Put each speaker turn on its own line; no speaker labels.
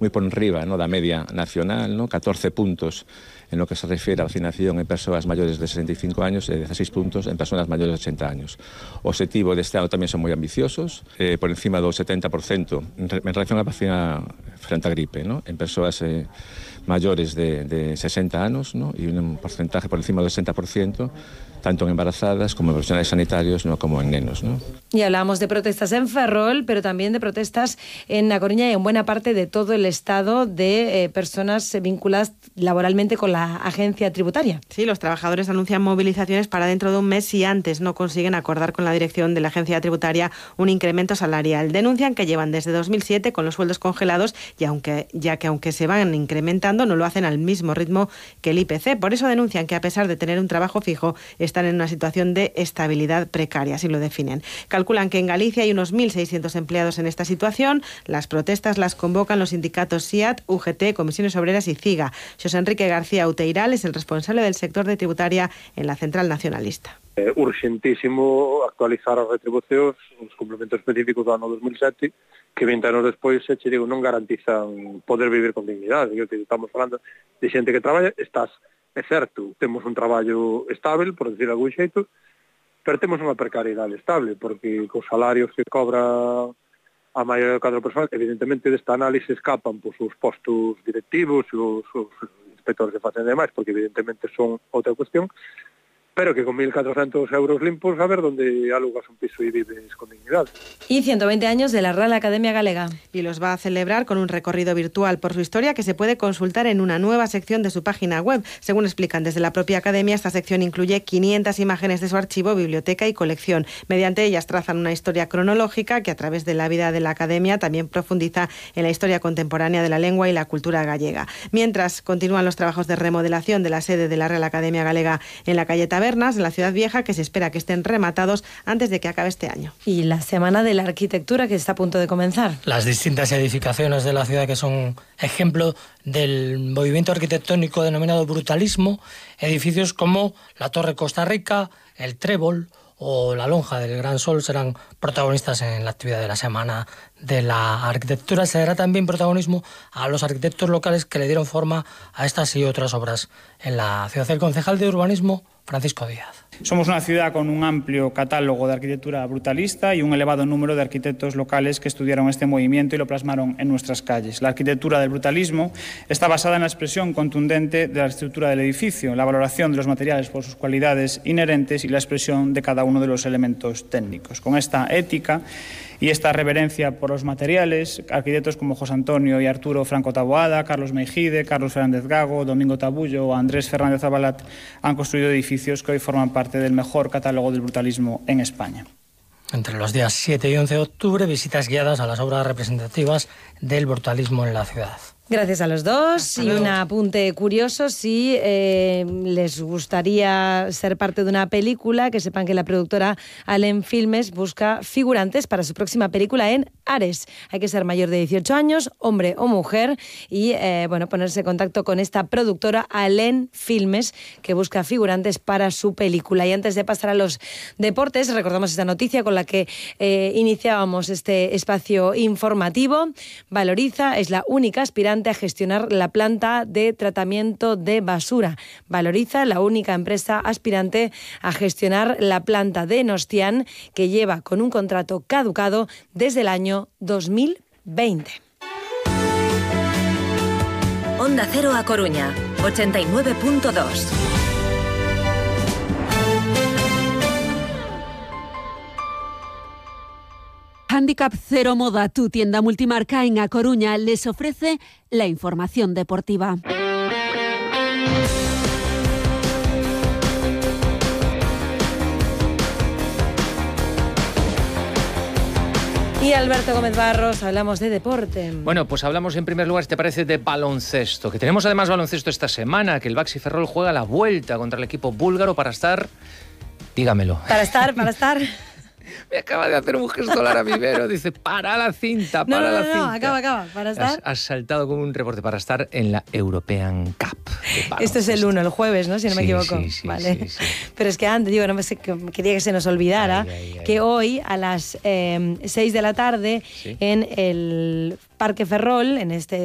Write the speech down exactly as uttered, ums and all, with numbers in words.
moi por enriba, ¿no?, da media nacional, ¿no?, catorce puntos en lo que se refiere a vacinación en persoas maiores de sesenta e cinco años e dezasseis puntos en persoas maiores de ochenta años. O objetivo deste ano tamén son moi ambiciosos, eh, por encima do setenta por cento en, re, en relación á vacina frente á gripe, ¿no?, en persoas eh, maiores de, de sesenta anos, ¿no?, e un porcentaje por encima do sesenta por cento tanto en embarazadas como en profesionales sanitarios, no como en nenos, ¿no?
Y hablábamos de protestas en Ferrol, pero también de protestas en A Coruña y en buena parte de todo el estado de eh, personas vinculadas laboralmente con la agencia tributaria.
Sí, los trabajadores anuncian movilizaciones para dentro de un mes si antes no consiguen acordar con la dirección de la agencia tributaria un incremento salarial. Denuncian que llevan desde dos mil siete con los sueldos congelados y aunque, ya que aunque se van incrementando no lo hacen al mismo ritmo que el I P C. Por eso denuncian que a pesar de tener un trabajo fijo están en una situación de estabilidad precaria, así lo definen. Calculan que en Galicia hay unos mil seiscientos empleados en esta situación. Las protestas las convocan los sindicatos S I A T, U G T, Comisiones Obreras y CIGA. José Enrique García Uteiral es el responsable del sector de tributaria en la Central Nacionalista.
É urxentísimo actualizar as retribucións, os complementos específicos do ano dos mil sete, que vinte anos despois, se che digo, non garantizan poder vivir con dignidade. Estamos falando de xente que traballa, estás, é certo, temos un traballo estable, por decir algún xeito, pero temos unha precariedade estable, porque cos salarios que cobra a maioría do cadro persoal, evidentemente desta análise escapan pois, os postos directivos e os, os inspectores de facenda e demais, porque evidentemente son outra cuestión, pero que con mil cuatrocientos euros limpos a ver dónde alugas un piso y vives con dignidad.
Y ciento veinte años de la Real Academia Galega.
Y los va a celebrar con un recorrido virtual por su historia que se puede consultar en una nueva sección de su página web. Según explican desde la propia Academia, esta sección incluye quinientas imágenes de su archivo, biblioteca y colección. Mediante ellas trazan una historia cronológica que a través de la vida de la Academia también profundiza en la historia contemporánea de la lengua y la cultura gallega. Mientras continúan los trabajos de remodelación de la sede de la Real Academia Galega en la calle Tabernas, en la Ciudad Vieja, que se espera que estén rematados antes de que acabe este año.
Y la Semana de la Arquitectura, que está a punto de comenzar.
Las distintas edificaciones de la ciudad que son ejemplo del movimiento arquitectónico denominado brutalismo, edificios como la Torre Costa Rica, el Trébol o la Lonja del Gran Sol serán protagonistas en la actividad de la Semana de la Arquitectura. Se dará también protagonismo a los arquitectos locales que le dieron forma a estas y otras obras en la ciudad. El concejal de Urbanismo, Francisco Díaz.
Somos una ciudad con un amplio catálogo de arquitectura brutalista y un elevado número de arquitectos locales que estudiaron este movimiento y lo plasmaron en nuestras calles. La arquitectura del brutalismo está basada en la expresión contundente de la estructura del edificio, la valoración de los materiales por sus cualidades inherentes y la expresión de cada uno de los elementos técnicos. Con esta ética y esta reverencia por los materiales, arquitectos como José Antonio y Arturo Franco Taboada, Carlos Meijide, Carlos Fernández Gago, Domingo Tabullo o Andrés Fernández Abalat han construido edificios que hoy forman parte del mejor catálogo del brutalismo en España.
Entre los días siete y once de octubre, visitas guiadas a las obras representativas del brutalismo en la ciudad.
Gracias a los dos. Y un apunte curioso, si eh, les gustaría ser parte de una película, que sepan que la productora Allen Filmes busca figurantes para su próxima película en Ares. Hay que ser mayor de dieciocho años, hombre o mujer, y eh, bueno, ponerse en contacto con esta productora Allen Filmes, que busca figurantes para su película. Y antes de pasar a los deportes, recordamos esta noticia con la que eh, iniciábamos este espacio informativo. Valoriza es la única aspirante a gestionar la planta de tratamiento de basura. Valoriza, la única empresa aspirante a gestionar la planta de Nostián, que lleva con un contrato caducado desde el año dos mil veinte.
Onda Cero A Coruña, ochenta y nueve punto dos.
Handicap Cero Moda, tu tienda multimarca en A Coruña, les ofrece la información deportiva.
Y Alberto Gómez Barros, hablamos de deporte.
Bueno, pues hablamos en primer lugar, si te parece, de baloncesto, que tenemos además baloncesto esta semana, que el Baxi Ferrol juega la vuelta contra el equipo búlgaro para estar... Dígamelo.
Para estar, para estar...
Me acaba de hacer un gesto Lara Vivero, dice, para la cinta, para
no, no,
la
no,
cinta.
No, acaba, acaba, para estar...
Has, has saltado como un reporte para estar en la European Cup.
Esto es el uno, el jueves, ¿no? Si no
sí,
me equivoco.
Sí, sí,
vale.
sí, sí.
Pero es que antes, digo, no me sé, quería que se nos olvidara ay, ay, ay. que hoy a las eh, seis de la tarde ¿sí? en el Parque Ferrol, en este